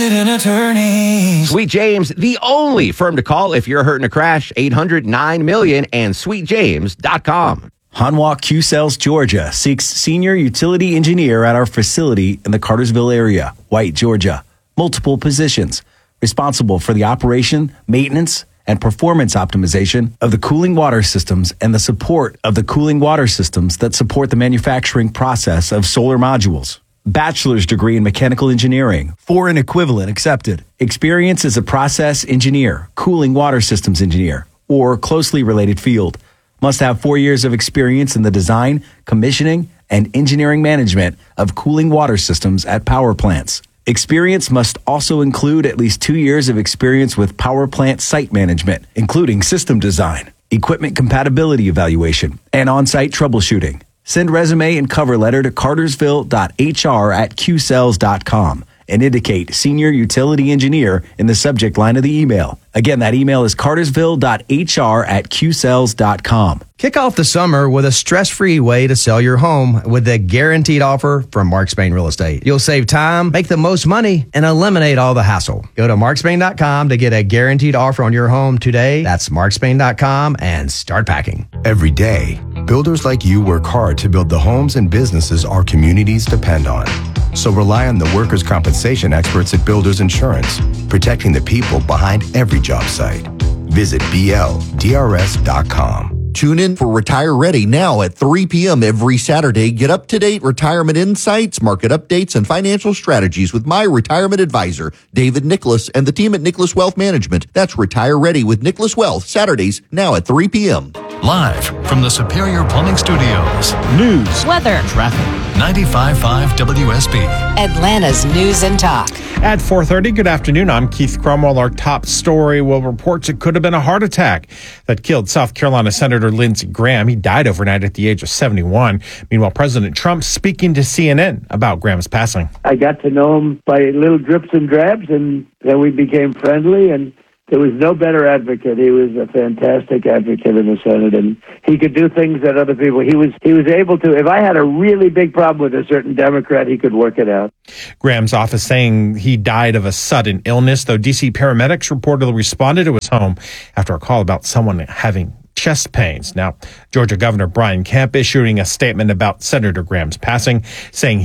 Attended attorneys. Sweet James, the only firm to call if you're hurting a crash. 800-9-MILLION and sweetjames.com. Hanwha Q-Cells, Georgia seeks senior utility engineer at our facility in the Cartersville area, White, Georgia. Multiple positions. Responsible for the operation, maintenance, and performance optimization of the cooling water systems and the support of the cooling water systems that support the manufacturing process of solar modules. Bachelor's degree in mechanical engineering, foreign equivalent accepted. Experience as a process engineer, cooling water systems engineer, or closely related field. Must have 4 years of experience in the design, commissioning, and engineering management of cooling water systems at power plants. Experience must also include at least 2 years of experience with power plant site management, including system design, equipment compatibility evaluation, and on-site troubleshooting. Send resume and cover letter to cartersville.hr@qcells.com and indicate senior utility engineer in the subject line of the email. Again, that email is cartersville.hr@qcells.com. Kick off the summer with a stress-free way to sell your home with a guaranteed offer from Mark Spain Real Estate. You'll save time, make the most money, and eliminate all the hassle. Go to markspain.com to get a guaranteed offer on your home today. That's markspain.com and start packing. Every day, builders like you work hard to build the homes and businesses our communities depend on. So rely on the workers' compensation experts at Builders Insurance, protecting the people behind every job site. Visit BLDRS.com. Tune in for Retire Ready now at 3 p.m. every Saturday. Get up-to-date retirement insights, market updates, and financial strategies with my retirement advisor, David Nicholas, and the team at Nicholas Wealth Management. That's Retire Ready with Nicholas Wealth, Saturdays now at 3 p.m. Live from the Superior Plumbing Studios. News, weather, traffic. 95.5 WSB. Atlanta's News and Talk. At 4:30, good afternoon. I'm Keith Cromwell. Our top story will report it could have been a heart attack that killed South Carolina Senator Lindsey Graham. He died overnight at the age of 71. Meanwhile, President Trump speaking to CNN about Graham's passing. I got to know him by little drips and drabs, and then we became friendly, and there was no better advocate. He was a fantastic advocate in the Senate, and he could do things that other people, he was able to. If I had a really big problem with a certain Democrat, he could work it out. Graham's office saying he died of a sudden illness, though D.C. paramedics reportedly responded to his home after a call about someone having chest pains. Now, Georgia Governor Brian Kemp issuing a statement about Senator Graham's passing, saying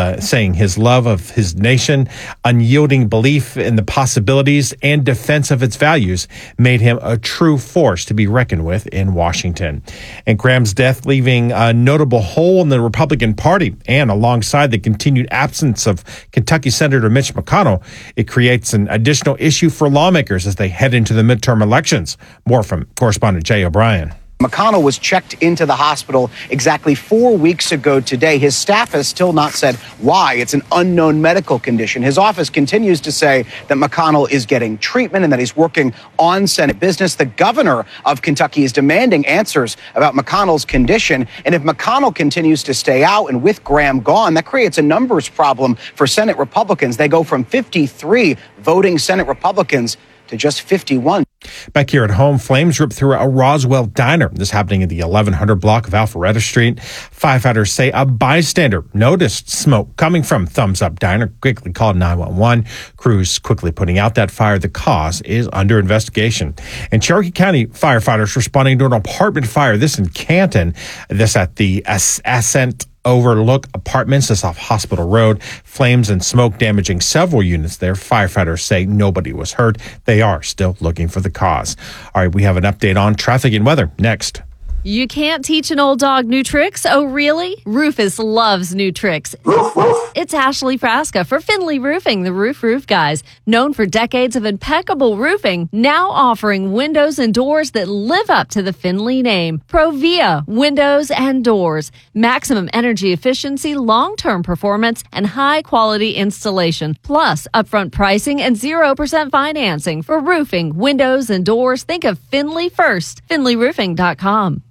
his love of his nation, unyielding belief in the possibilities, and defense of its values made him a true force to be reckoned with in Washington. And Graham's death leaving a notable hole in the Republican Party, and alongside the continued absence of Kentucky Senator Mitch McConnell, it creates an additional issue for lawmakers as they head into the midterm elections. More from correspondent Jay O'Brien. McConnell was checked into the hospital exactly 4 weeks ago today. His staff has still not said why. It's an unknown medical condition. His office continues to say that McConnell is getting treatment and that he's working on Senate business. The governor of Kentucky is demanding answers about McConnell's condition. And if McConnell continues to stay out and with Graham gone, that creates a numbers problem for Senate Republicans. They go from 53 voting Senate Republicans to just 51. Back here at home, flames ripped through a Roswell diner. This happening in the 1100 block of Alpharetta Street. Firefighters say a bystander noticed smoke coming from Thumbs Up Diner, quickly called 911. Crews quickly putting out that fire. The cause is under investigation. And Cherokee County firefighters responding to an apartment fire. This in Canton. This at the Ascent Overlook Apartments, this off Hospital Road. Flames and smoke damaging several units there. Firefighters say nobody was hurt. They are still looking for the cause. All right, we have an update on traffic and weather next. You can't teach an old dog new tricks? Oh, really? Rufus loves new tricks. It's Ashley Frasca for Finley Roofing, the roof guys. Known for decades of impeccable roofing, now offering windows and doors that live up to the Finley name. Provia Windows and Doors. Maximum energy efficiency, long-term performance, and high-quality installation. Plus, upfront pricing and 0% financing. For roofing, windows, and doors, think of Finley first. FinleyRoofing.com.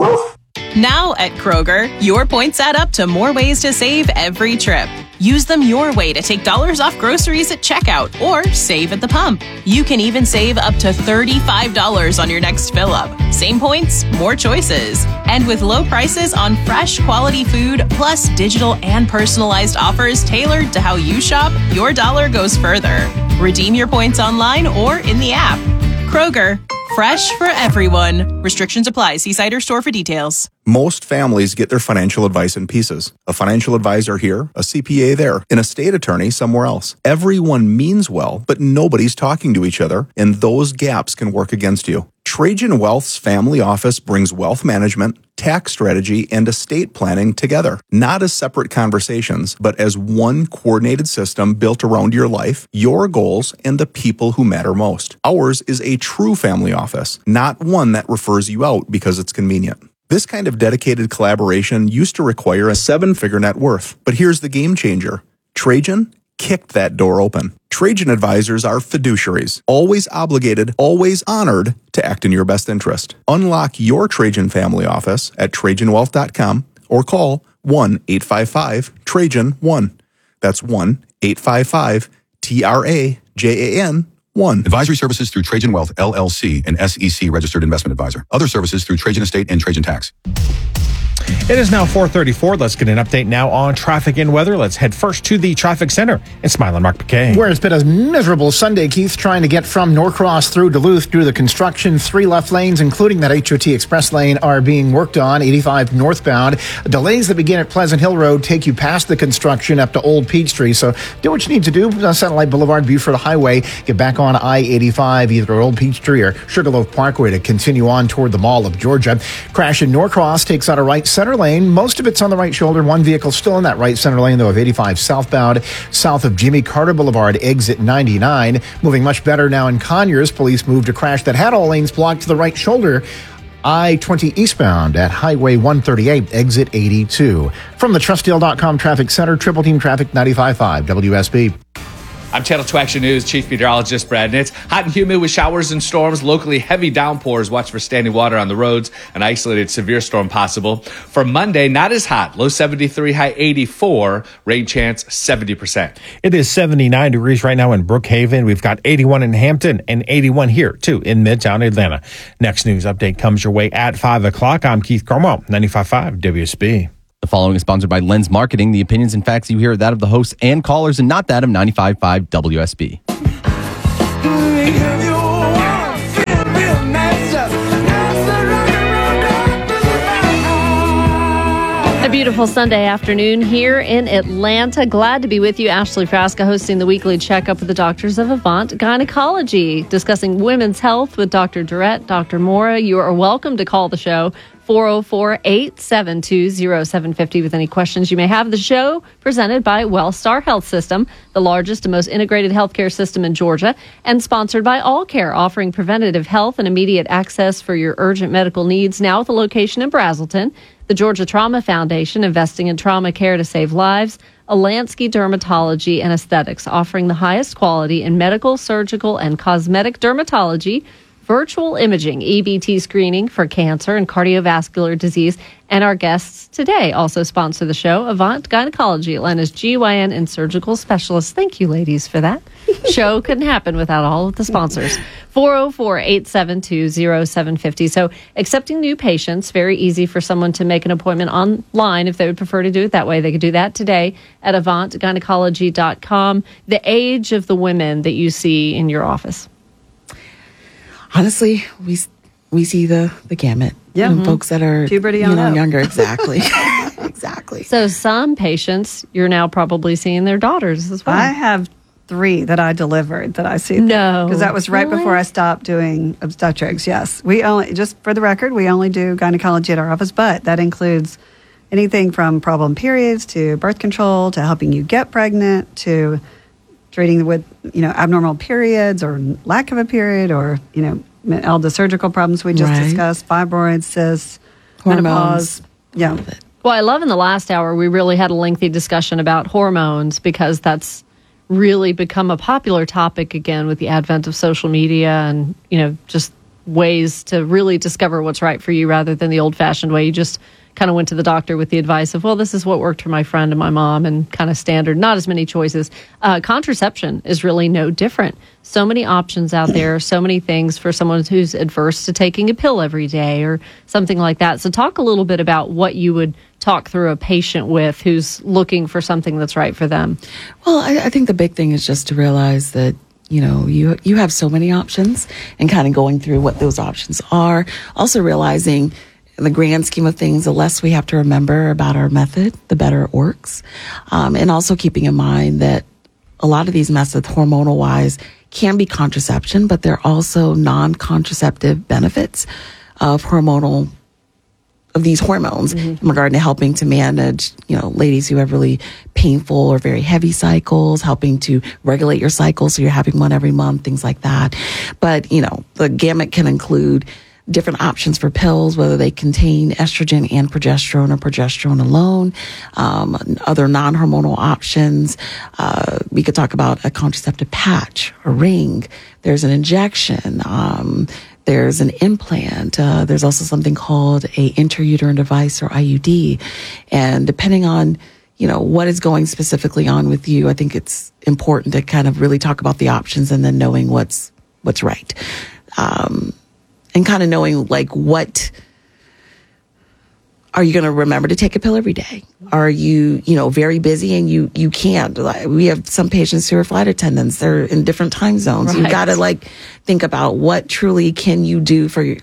Now at Kroger, your points add up to more ways to save every trip. Use them your way to take dollars off groceries at checkout or save at the pump. You can even save up to $35 on your next fill-up. Same points, more choices. And with low prices on fresh, quality food, plus digital and personalized offers tailored to how you shop, your dollar goes further. Redeem your points online or in the app. Kroger, fresh for everyone. Restrictions apply. See site or store for details. Most families get their financial advice in pieces. A financial advisor here, a CPA there, an estate attorney somewhere else. Everyone means well, but nobody's talking to each other, and those gaps can work against you. Trajan Wealth's family office brings wealth management, tax strategy, and estate planning together, not as separate conversations, but as one coordinated system built around your life, your goals, and the people who matter most. Ours is a true family office, not one that refers you out because it's convenient. This kind of dedicated collaboration used to require a 7-figure net worth, but here's the game changer. Trajan kicked that door open. Trajan advisors are fiduciaries, always obligated, always honored to act in your best interest. Unlock your Trajan family office at TrajanWealth.com or call 1-855-TRAJAN-1. That's 1-855-TRAJAN-1. Advisory services through Trajan Wealth, LLC, an SEC registered investment advisor. Other services through Trajan Estate and Trajan Tax. It is now 4:34. Let's get an update now on traffic and weather. Let's head first to the traffic center in Smile and Mark McKay. Where it's been a miserable Sunday, Keith, trying to get from Norcross through Duluth due to the construction. 3 left lanes, including that HOT Express lane, are being worked on. 85 northbound. Delays that begin at Pleasant Hill Road take you past the construction up to Old Peachtree. So do what you need to do. Satellite Boulevard, Buford Highway. Get back on I-85, either Old Peachtree or Sugarloaf Parkway to continue on toward the Mall of Georgia. Crash in Norcross takes out a right center lane. Most of it's on the right shoulder. One vehicle still in that right center lane, though, of 85 southbound, south of Jimmy Carter Boulevard, exit 99. Moving much better now in Conyers. Police moved a crash that had all lanes blocked to the right shoulder. I-20 eastbound at Highway 138, exit 82. From the Trustdeal.com Traffic Center, Triple Team Traffic 95.5 WSB. I'm Channel 2 Action News Chief Meteorologist Brad Nitz. Hot and humid with showers and storms, locally heavy downpours. Watch for standing water on the roads. An isolated severe storm possible. For Monday, not as hot. Low 73, high 84. Rain chance 70%. It is 79 degrees right now in Brookhaven. We've got 81 in Hampton and 81 here, too, in Midtown Atlanta. Next news update comes your way at 5 o'clock. I'm Keith Cromwell, 95.5 WSB. The following is sponsored by Lens Marketing. The opinions and facts you hear are that of the hosts and callers and not that of 95.5 WSB. A beautiful Sunday afternoon here in Atlanta. Glad to be with you. Ashley Frasca hosting the weekly checkup with the doctors of Avant Gynecology, discussing women's health with Dr. Durrett, Dr. Mora. You are welcome to call the show. 404-872-0750 with any questions you may have. The show presented by Wellstar Health System, the largest and most integrated healthcare system in Georgia, and sponsored by All Care, offering preventative health and immediate access for your urgent medical needs, now with a location in Brazelton. The Georgia Trauma Foundation, investing in trauma care to save lives. Alansky Dermatology and Aesthetics, offering the highest quality in medical, surgical, and cosmetic dermatology, virtual imaging, EBT screening for cancer and cardiovascular disease. And our guests today also sponsor the show, Avant Gynecology, Atlanta's GYN and surgical specialists. Thank you, ladies, for that. Show couldn't happen without all of the sponsors. 404-872-0750. So accepting new patients, very easy for someone to make an appointment online if they would prefer to do it that way. They could do that today at AvantGynecology.com. The age of the women that you see in your office? Honestly, we see the gamut. Yeah. Folks that are puberty on younger. Exactly. Exactly. So some patients, you're now probably seeing their daughters as well. I have 3 that I delivered that I see. No. Because that was right before I stopped doing obstetrics. Yes. We only, just for the record, we only do gynecology at our office, but that includes anything from problem periods to birth control to helping you get pregnant to treating with, abnormal periods or lack of a period or, all the surgical problems we just discussed, fibroids, cysts, menopause. Yeah. Well, I love in the last hour, we really had a lengthy discussion about hormones because that's really become a popular topic again with the advent of social media and, just ways to really discover what's right for you rather than the old-fashioned way. You just kind of went to the doctor with the advice of, well, this is what worked for my friend and my mom, and kind of standard, not as many choices. Contraception is really no different. So many options out there, so many things for someone who's adverse to taking a pill every day or something like that. So talk a little bit about what you would talk through a patient with who's looking for something that's right for them. Well, I think the big thing is just to realize that you have so many options, and kind of going through what those options are. Also realizing in the grand scheme of things, the less we have to remember about our method, the better it works. And also keeping in mind that a lot of these methods, hormonal wise, can be contraception, but there are also non-contraceptive benefits of these hormones in regard to helping to manage, ladies who have really painful or very heavy cycles, helping to regulate your cycle so you're having one every month, things like that. But, the gamut can include different options for pills, whether they contain estrogen and progesterone or progesterone alone, other non-hormonal options. We could talk about a contraceptive patch, a ring. There's an injection. There's an implant. There's also something called a intrauterine device, or IUD. And depending on, what is going specifically on with you, I think it's important to kind of really talk about the options and then knowing what's right. And kind of knowing what are you going to remember to take a pill every day? Are you, very busy and you can't? We have some patients who are flight attendants. They're in different time zones. Right. You've got to think about what truly can you do for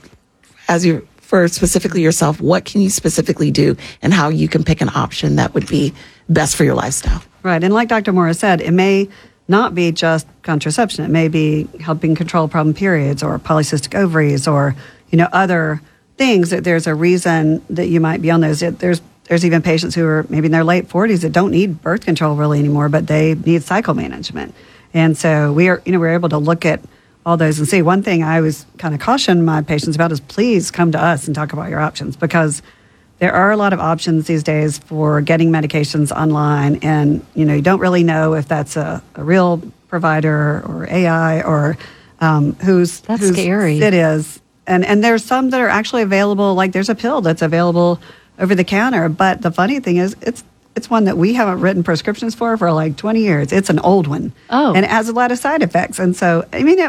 specifically yourself. What can you specifically do, and how you can pick an option that would be best for your lifestyle. Right. And like Dr. Morris said, it may not be just contraception. It may be helping control problem periods or polycystic ovaries or, other things. That there's a reason that you might be on those. There's even patients who are maybe in their late 40s that don't need birth control really anymore, but they need cycle management. And so we're able to look at all those and see. One thing I always kind of caution my patients about is please come to us and talk about your options, because there are a lot of options these days for getting medications online, and you don't really know if that's a real provider or AI or who's scary. It is, and there's some that are actually available. Like there's a pill that's available over the counter, but the funny thing is it's one that we haven't written prescriptions for like 20 years. It's an old one. Oh. And it has a lot of side effects. And so,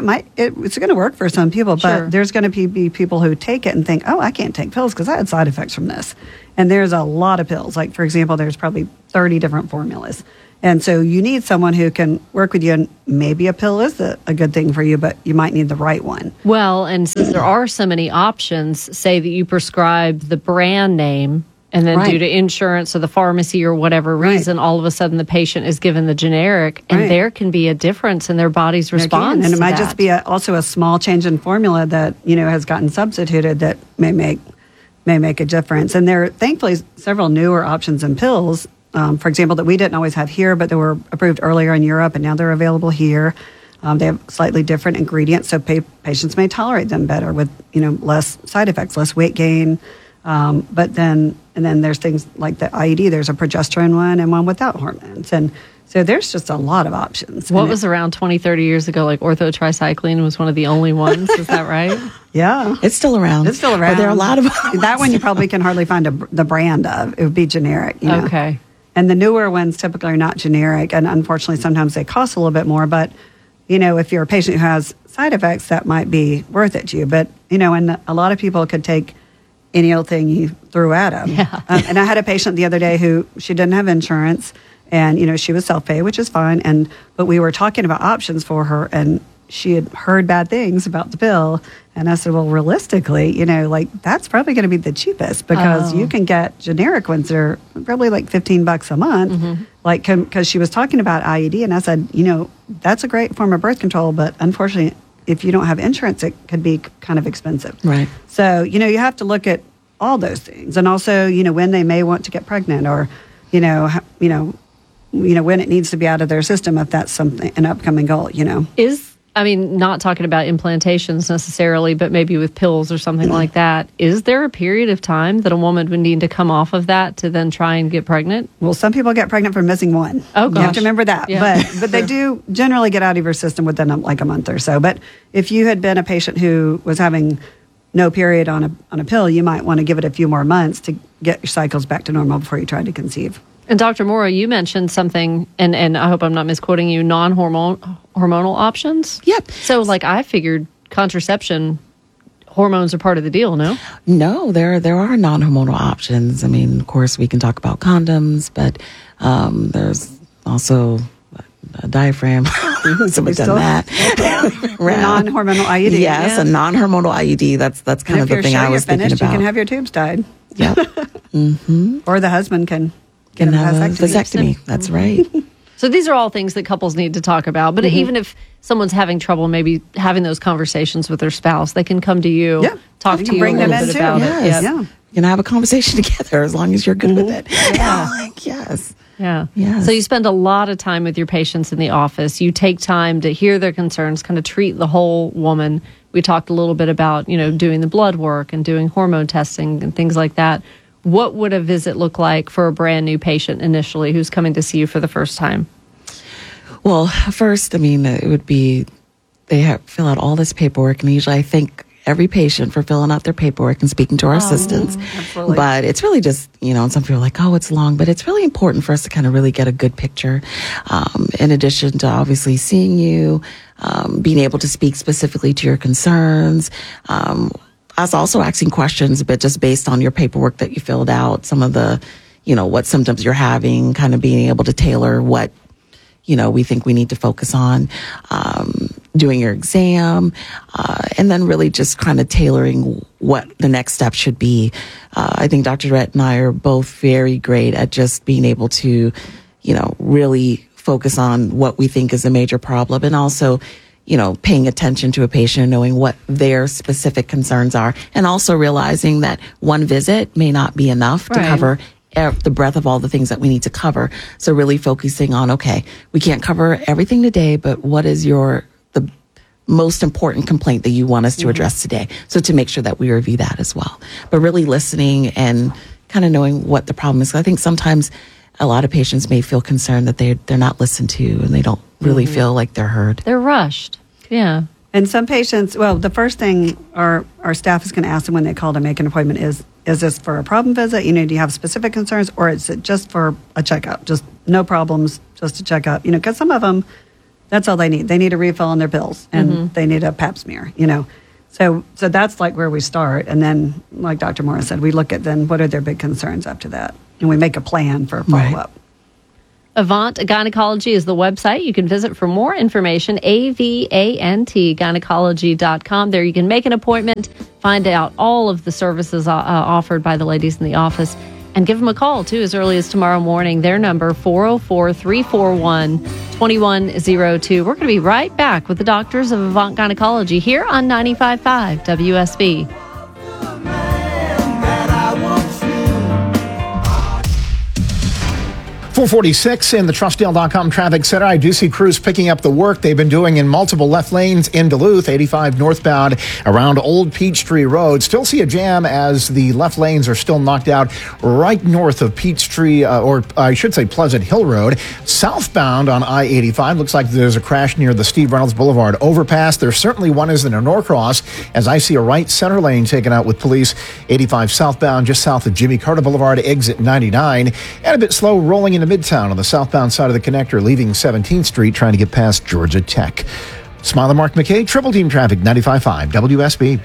it's going to work for some people, but there's going to be people who take it and think, oh, I can't take pills because I had side effects from this. And there's a lot of pills. Like, for example, there's probably 30 different formulas. And so you need someone who can work with you, and maybe a pill is a good thing for you, but you might need the right one. Well, and since there are so many options, say that you prescribe the brand name, and then due to insurance or the pharmacy or whatever reason, all of a sudden the patient is given the generic, and there can be a difference in their body's response. And it might just be also a small change in formula that has gotten substituted that may make a difference. And there are thankfully several newer options in pills, for example, that we didn't always have here, but they were approved earlier in Europe, and now they're available here. They have slightly different ingredients, so patients may tolerate them better with less side effects, less weight gain. But then there's things like the IUD. There's a progesterone one and one without hormones. And so there's just a lot of options. What was around 20, 30 years ago, like orthotricycline was one of the only ones. Is that right? Yeah. It's still around. It's still around. But there are a lot of that one you probably can hardly find the brand of. It would be generic. Okay. And the newer ones typically are not generic. And unfortunately, sometimes they cost a little bit more. But, if you're a patient who has side effects, that might be worth it to you. But, and a lot of people could take any old thing you threw at them. Yeah. And I had a patient the other day who she didn't have insurance, and she was self-pay, which is fine. But we were talking about options for her, and she had heard bad things about the pill. And I said, well, realistically, that's probably going to be the cheapest, because you can get generic ones that are probably like $15 a month. Because she was talking about IUD, and I said, that's a great form of birth control, but unfortunately, if you don't have insurance, it could be kind of expensive. Right. So, you have to look at all those things. And also, when they may want to get pregnant, or, when it needs to be out of their system, if that's an upcoming goal, Not talking about implantations necessarily, but maybe with pills or something like that. Is there a period of time that a woman would need to come off of that to then try and get pregnant? Well, some people get pregnant from missing one. Oh, gosh. You have to remember that. Yeah. But they do generally get out of your system within a month or so. But if you had been a patient who was having no period on a pill, you might want to give it a few more months to get your cycles back to normal before you try to conceive. And Dr. Mora, you mentioned something, and I hope I'm not misquoting you, hormonal options? Yep. So, I figured contraception, hormones are part of the deal, no? No, there are non-hormonal options. Of course, we can talk about condoms, but there's also a diaphragm. So we've done that. Non-hormonal IUD. Yes, a non-hormonal IUD. That's kind of the thing I was thinking about. You can have your tubes tied. Yep. Or the husband can have a a vasectomy. That's right. So these are all things that couples need to talk about. But even if someone's having trouble maybe having those conversations with their spouse, they can come to you, talk to you bring a them little in bit too. about it. Yes. Yeah. You can have a conversation together as long as you're good with it. Yeah. Yes. Yeah. Yes. So you spend a lot of time with your patients in the office. You take time to hear their concerns, kind of treat the whole woman. We talked a little bit about, doing the blood work and doing hormone testing and things like that. What would a visit look like for a brand new patient initially who's coming to see you for the first time? Well, first, it would be they fill out all this paperwork, and usually I thank every patient for filling out their paperwork and speaking to our assistants. Absolutely. But it's really just, and some people are like, oh, it's long, but it's really important for us to kind of really get a good picture. In addition to obviously seeing you, being able to speak specifically to your concerns, us also asking questions, but just based on your paperwork that you filled out, some of the, what symptoms you're having, kind of being able to tailor what, we think we need to focus on, doing your exam, and then really just kind of tailoring what the next step should be. I think Dr. Rett and I are both very great at just being able to, really focus on what we think is a major problem, and also, paying attention to a patient, knowing what their specific concerns are, and also realizing that one visit may not be enough to cover the breadth of all the things that we need to cover. So really focusing on, okay, we can't cover everything today, but what is the most important complaint that you want us to address today? So to make sure that we review that as well. But really listening and kind of knowing what the problem is. I think sometimes a lot of patients may feel concerned that they're not listened to and they don't really feel like they're heard. They're rushed. Yeah. And some patients, the first thing our staff is going to ask them when they call to make an appointment is this for a problem visit? Do you have specific concerns, or is it just for a checkup? Just no problems, just a checkup? Because some of them, that's all they need. They need a refill on their pills, and they need a pap smear, So that's like where we start. And then, like Dr. Morris said, we look at then what are their big concerns after that? And we make a plan for follow-up. Avant Gynecology is the website. You can visit for more information, avantgynecology.com. There you can make an appointment, find out all of the services offered by the ladies in the office, and give them a call, too, as early as tomorrow morning. Their number, 404-341-2102. We're going to be right back with the doctors of Avant Gynecology here on 95.5 WSB. 446 in the Trustdale.com traffic center. I do see crews picking up the work they've been doing in multiple left lanes in Duluth, 85 northbound around Old Peachtree Road. Still see a jam as the left lanes are still knocked out right north of Peachtree, or I should say Pleasant Hill Road. Southbound on I-85, looks like there's a crash near the Steve Reynolds Boulevard overpass. There certainly one is in Norcross, as I see a right center lane taken out with police. 85 southbound just south of Jimmy Carter Boulevard, exit 99. And a bit slow rolling into Midtown on the southbound side of the connector, leaving 17th Street, trying to get past Georgia Tech. Smiler Mark McKay, Triple Team Traffic, 95.5 WSB.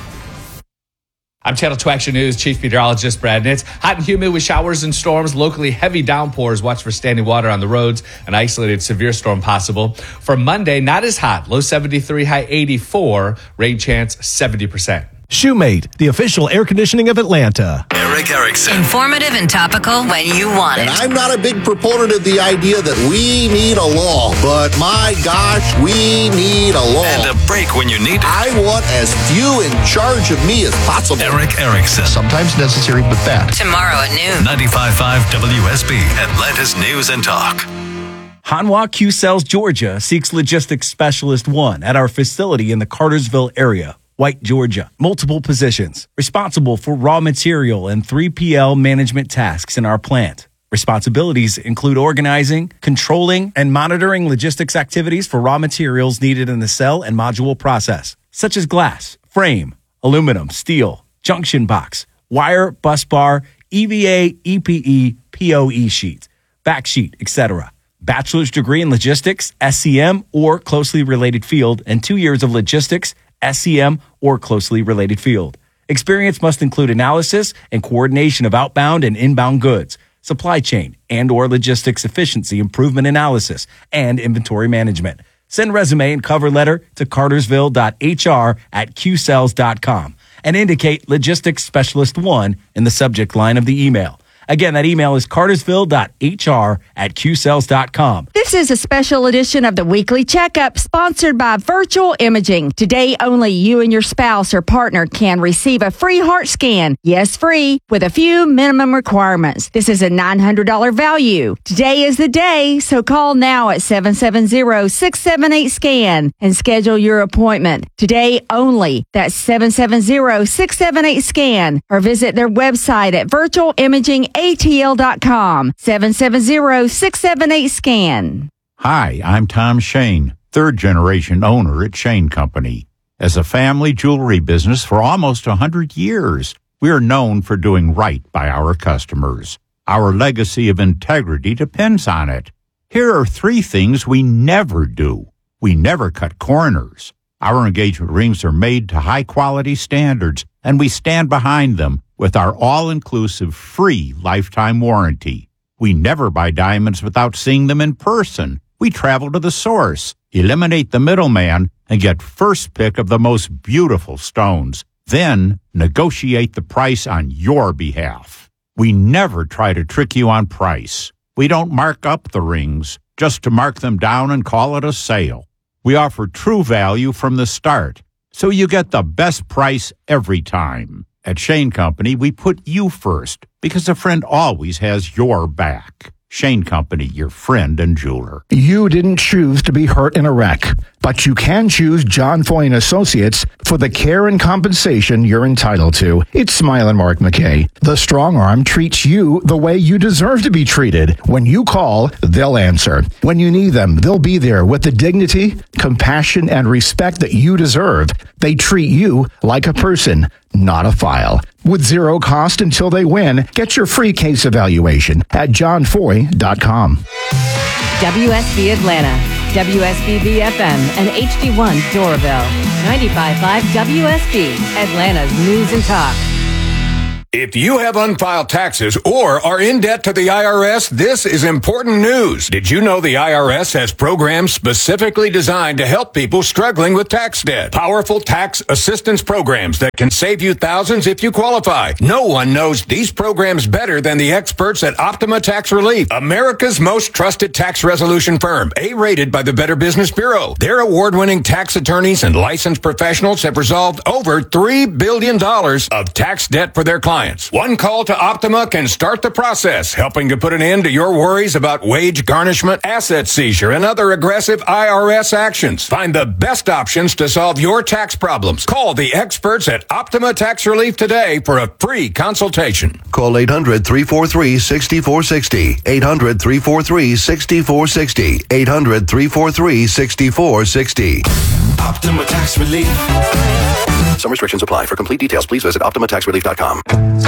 I'm Channel 2 Action News Chief Meteorologist Brad Nitz. Hot and humid with showers and storms, locally heavy downpours. Watch for standing water on the roads. An isolated severe storm possible. For Monday, not as hot. Low 73, high 84. Rain chance 70%. Shoemate, the official air conditioning of Atlanta. Eric Erickson. Informative and topical when you want it. And I'm not a big proponent of the idea that we need a law, but my gosh, we need a law. And a break when you need it. I want as few in charge of me as possible. Eric Erickson. Sometimes necessary, but bad. Tomorrow at noon. 95.5 WSB, Atlanta's News and Talk. Hanwha Q-Cells, Georgia seeks logistics specialist 1 at our facility in the Cartersville area. White, Georgia. Multiple positions. Responsible for raw material and 3PL management tasks in our plant. Responsibilities include organizing, controlling, and monitoring logistics activities for raw materials needed in the cell and module process, such as glass, frame, aluminum, steel, junction box, wire, bus bar, EVA, EPE, POE sheet, back sheet, etc. Bachelor's degree in logistics, SCM, or closely related field, and 2 years of logistics, SCM, or closely related field. Experience must include analysis and coordination of outbound and inbound goods, supply chain and or logistics efficiency improvement analysis, and inventory management. Send resume and cover letter to cartersville.hr@qcells.com and indicate Logistics Specialist 1 in the subject line of the email. Again, that email is cartersville.hr@qcells.com. This is a special edition of the Weekly Checkup sponsored by Virtual Imaging. Today, only you and your spouse or partner can receive a free heart scan. Yes, free, with a few minimum requirements. This is a $900 value. Today is the day, so call now at 770-678-SCAN and schedule your appointment. Today only. That's 770-678-SCAN or visit their website at virtualimagingatl.com. 770-678-SCAN. Hi, I'm Tom Shane, third-generation owner at Shane Company. As a family jewelry business for almost 100 years, we are known for doing right by our customers. Our legacy of integrity depends on it. Here are 3 things we never do. We never cut corners. Our engagement rings are made to high-quality standards, and we stand behind them with our all-inclusive free lifetime warranty. We never buy diamonds without seeing them in person. We travel to the source, eliminate the middleman, and get first pick of the most beautiful stones. Then negotiate the price on your behalf. We never try to trick you on price. We don't mark up the rings just to mark them down and call it a sale. We offer true value from the start, so you get the best price every time. At Shane Company, we put you first because a friend always has your back. Shane Company, your friend and jeweler. You didn't choose to be hurt in a wreck, but you can choose John Foy and Associates for the care and compensation you're entitled to. It's Smile and Mark McKay. The Strong Arm treats you the way you deserve to be treated. When you call, they'll answer. When you need them, they'll be there with the dignity, compassion, and respect that you deserve. They treat you like a person, not a file. With zero cost until they win, get your free case evaluation at johnfoy.com. WSB Atlanta, WSB FM, and HD1 Doraville. 95.5 WSB, Atlanta's News and Talk. If you have unfiled taxes or are in debt to the IRS, this is important news. Did you know the IRS has programs specifically designed to help people struggling with tax debt? Powerful tax assistance programs that can save you thousands if you qualify. No one knows these programs better than the experts at Optima Tax Relief, America's most trusted tax resolution firm, A-rated by the Better Business Bureau. Their award-winning tax attorneys and licensed professionals have resolved over $3 billion of tax debt for their clients. One call to Optima can start the process, helping to put an end to your worries about wage garnishment, asset seizure, and other aggressive IRS actions. Find the best options to solve your tax problems. Call the experts at Optima Tax Relief today for a free consultation. Call 800-343-6460. 800-343-6460. 800-343-6460. Optima Tax Relief. Some restrictions apply. For complete details, please visit OptimaTaxRelief.com.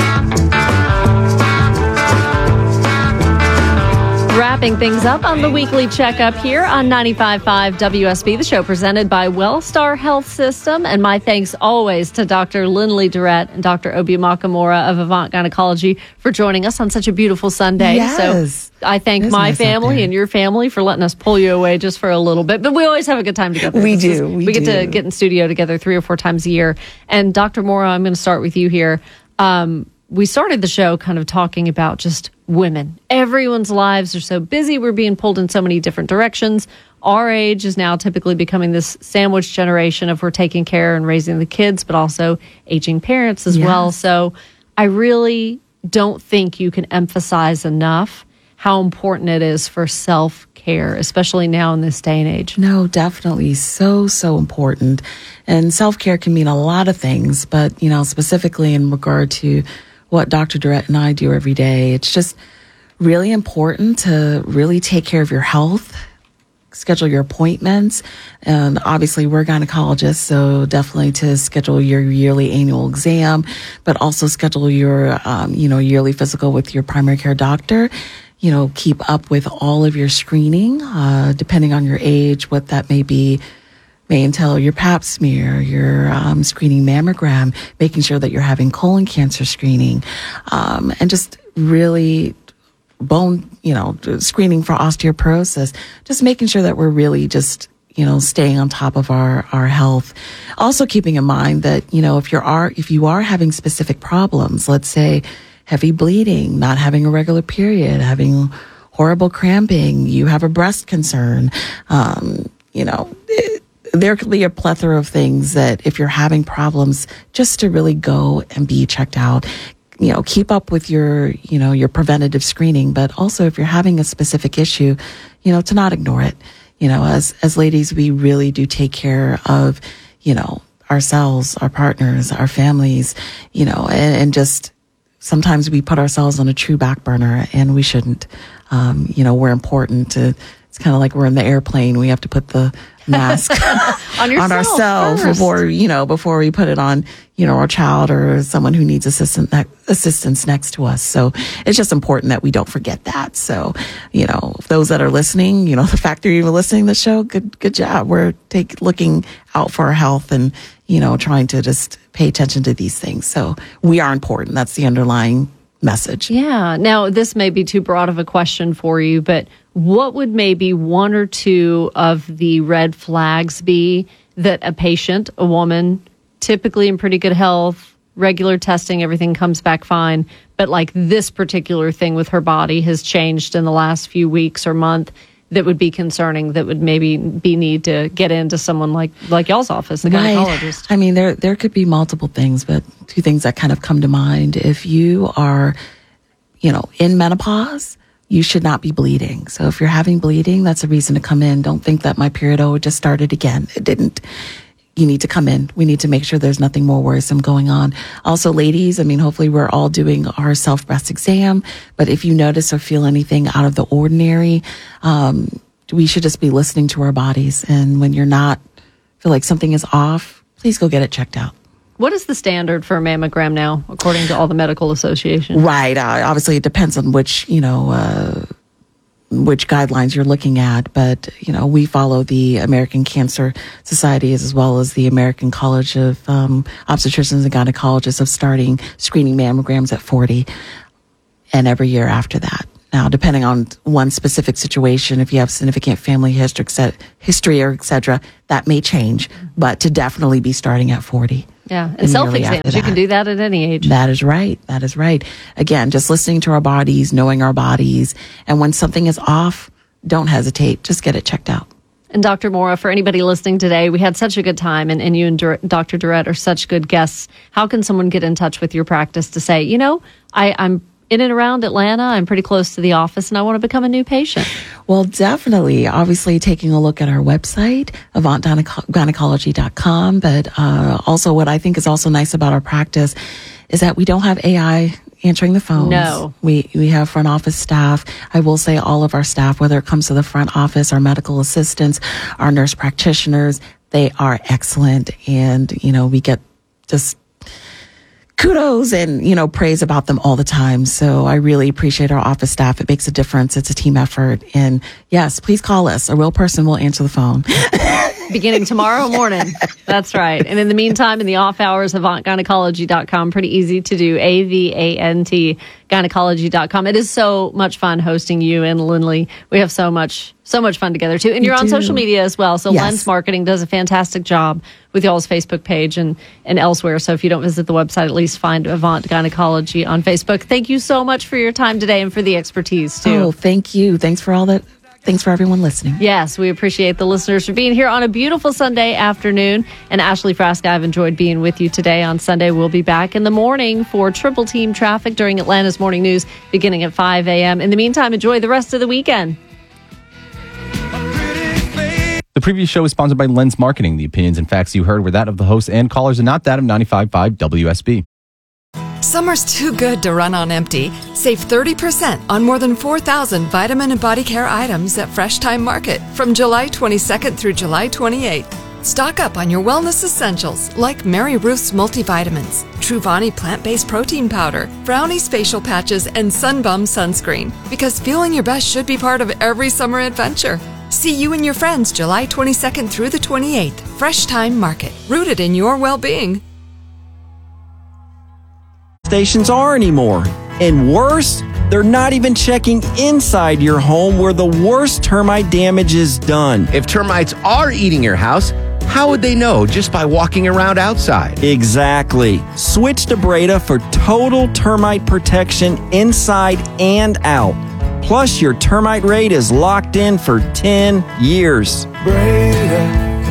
Wrapping things up on the weekly checkup here on 95.5 WSB, the show presented by Wellstar Health System. And my thanks always to Dr. Lindley Durrett and Dr. Obi Makamura of Avant Gynecology for joining us on such a beautiful Sunday. Yes. So I thank my family and your family for letting us pull you away just for a little bit. But we always have a good time together. We do. We get to get in studio together 3 or 4 times a year. And Dr. Mora, I'm going to start with you here. We started the show kind of talking about just women. Everyone's lives are so busy. We're being pulled in so many different directions. Our age is now typically becoming this sandwich generation of we're taking care and raising the kids, but also aging parents as well. So I really don't think you can emphasize enough how important it is for self-care, especially now in this day and age. No, definitely. So important. And self-care can mean a lot of things, but, specifically in regard to what Dr. Durrett and I do every day, it's just really important to really take care of your health, schedule your appointments. And obviously we're gynecologists, so definitely to schedule your yearly annual exam, but also schedule your, yearly physical with your primary care doctor. Keep up with all of your screening, depending on your age, what that may be. May entail your pap smear, your screening mammogram, making sure that you're having colon cancer screening, and just really screening for osteoporosis, just making sure that we're really just, staying on top of our health. Also keeping in mind that, if you are having specific problems, let's say heavy bleeding, not having a regular period, having horrible cramping, you have a breast concern, there could be a plethora of things that if you're having problems, just to really go and be checked out. Keep up with your preventative screening, but also if you're having a specific issue, to not ignore it. As ladies, we really do take care of, ourselves, our partners, our families, and just sometimes we put ourselves on a true back burner, and we shouldn't. We're important to, it's kind of like we're in the airplane. We have to put the mask on ourselves before we put it on, our child or someone who needs assistance next to us. So it's just important that we don't forget that. So, those that are listening, the fact that you're even listening to the show, good job. We're looking out for our health and, trying to just pay attention to these things. So we are important. That's the underlying message. Yeah. Now, this may be too broad of a question for you, but what would maybe one or two of the red flags be that a patient, a woman, typically in pretty good health, regular testing, everything comes back fine, but like this particular thing with her body has changed in the last few weeks or month that would be concerning, that would maybe need to get into someone like y'all's office, the gynecologist? I mean, there could be multiple things, but two things that kind of come to mind. If you are, in menopause, you should not be bleeding. So if you're having bleeding, that's a reason to come in. Don't think that my period, it just started again. It didn't. You need to come in. We need to make sure there's nothing more worrisome going on. Also, ladies, hopefully we're all doing our self-breast exam, but if you notice or feel anything out of the ordinary, we should just be listening to our bodies. And when you're not, feel like something is off, please go get it checked out. What is the standard for a mammogram now, according to all the medical associations? Right. Obviously, it depends on which guidelines you're looking at, but we follow the American Cancer Society as well as the American College of Obstetricians and Gynecologists of starting screening mammograms at 40 and every year after that. Now, depending on one specific situation, if you have significant family history or et cetera, that may change, but to definitely be starting at 40. Yeah, and self-exams, you can do that at any age. That is right. Again, just listening to our bodies, knowing our bodies, and when something is off, don't hesitate. Just get it checked out. And Dr. Mora, for anybody listening today, we had such a good time, and you and Dr. Durrett are such good guests. How can someone get in touch with your practice to say, I'm in and around Atlanta, I'm pretty close to the office, and I want to become a new patient? Well, definitely. Obviously, taking a look at our website, AvantGynecology.com. But also what I think is also nice about our practice is that we don't have AI answering the phones. No. We have front office staff. I will say all of our staff, whether it comes to the front office, our medical assistants, our nurse practitioners, they are excellent. And, we get just kudos and, praise about them all the time. So I really appreciate our office staff. It makes a difference. It's a team effort. And yes, please call us. A real person will answer the phone. Beginning tomorrow morning. That's right. And in the meantime, in the off hours, AvantGynecology.com. Pretty easy to do. AVANT Gynecology.com. It is so much fun hosting you and Lindley. We have so much fun together too. And you're on social media as well. So yes. Lens Marketing does a fantastic job with y'all's Facebook page and elsewhere. So if you don't visit the website, at least find Avant Gynecology on Facebook. Thank you so much for your time today and for the expertise too. Oh, thank you. Thanks for all that. Thanks for everyone listening. Yes, we appreciate the listeners for being here on a beautiful Sunday afternoon. And Ashley Frasca, I've enjoyed being with you today on Sunday. We'll be back in the morning for Triple Team Traffic during Atlanta's Morning News beginning at 5 a.m. In the meantime, enjoy the rest of the weekend. The previous show is sponsored by Lens Marketing. The opinions and facts you heard were that of the hosts and callers and not that of 95.5 WSB. Summer's too good to run on empty. Save 30% on more than 4,000 vitamin and body care items at Fresh Time Market from July 22nd through July 28th. Stock up on your wellness essentials like Mary Ruth's multivitamins, Truvani plant-based protein powder, Brownie's facial patches, and Sunbum sunscreen. Because feeling your best should be part of every summer adventure. See you and your friends July 22nd through the 28th. Fresh Time Market, rooted in your well-being. Stations are anymore. And worse, They're not even checking inside your home where the worst termite damage is done. If termites are eating your house, how would they know just by walking around outside? Exactly. Switch to Breda for total termite protection inside and out. Plus, your termite rate is locked in for 10 years. Breda,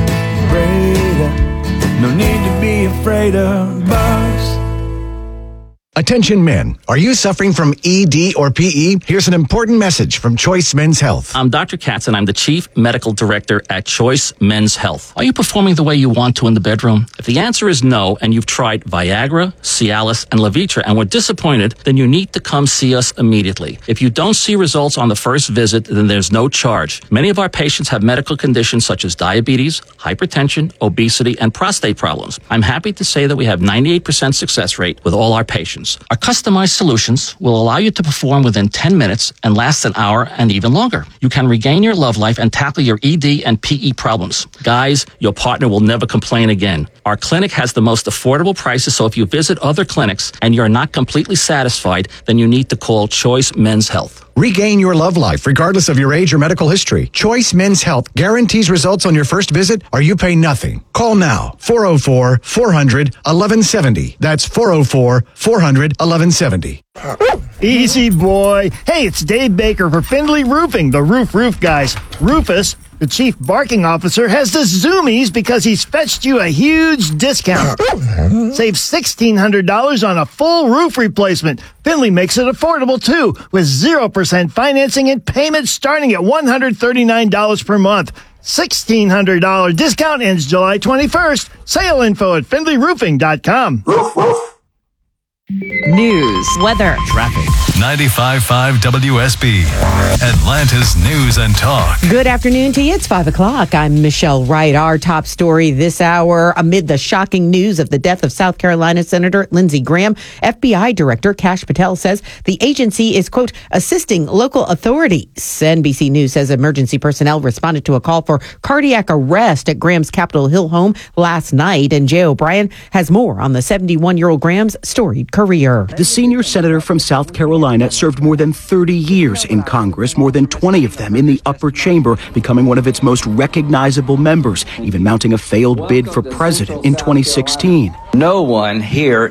no need to be afraid of bugs. Attention men, are you suffering from ED or PE? Here's an important message from Choice Men's Health. I'm Dr. Katz, and I'm the Chief Medical Director at Choice Men's Health. Are you performing the way you want to in the bedroom? If the answer is no, and you've tried Viagra, Cialis, and Levitra and were disappointed, then you need to come see us immediately. If you don't see results on the first visit, then there's no charge. Many of our patients have medical conditions such as diabetes, hypertension, obesity, and prostate problems. I'm happy to say that we have 98% success rate with all our patients. Our customized solutions will allow you to perform within 10 minutes and last an hour and even longer. You can regain your love life and tackle your ED and PE problems. Guys, your partner will never complain again. Our clinic has the most affordable prices, so if you visit other clinics and you're not completely satisfied, then you need to call Choice Men's Health. Regain your love life regardless of your age or medical history. Choice Men's Health guarantees results on your first visit or you pay nothing. Call now. 404-400-1170. That's 404-400-1170. Easy, boy. Hey, it's Dave Baker for Findlay Roofing, the roof guys. Rufus, the chief barking officer, has the zoomies because he's fetched you a huge discount. Save $1,600 on a full roof replacement. Findlay makes it affordable, too, with 0% financing and payments starting at $139 per month. $1,600 discount ends July 21st. Sale info at FindlayRoofing.com. News, weather, traffic. 95.5 WSB, Atlanta's News and Talk. Good afternoon to you. It's 5 o'clock. I'm Michelle Wright. Our top story this hour, amid the shocking news of the death of South Carolina Senator Lindsey Graham, FBI Director Kash Patel says the agency is, quote, assisting local authorities. NBC News says emergency personnel responded to a call for cardiac arrest at Graham's Capitol Hill home last night. And Jay O'Brien has more on the 71-year-old Graham's storied career. The senior senator from South Carolina served more than 30 years in Congress, more than 20 of them in the upper chamber, becoming one of its most recognizable members, even mounting a failed bid for president in 2016. No one here